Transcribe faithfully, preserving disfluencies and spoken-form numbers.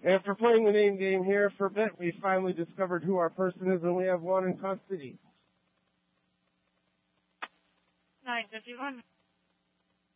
After playing the name game here for a bit, we finally discovered who our person is, and we have one in custody. nine fifty-one.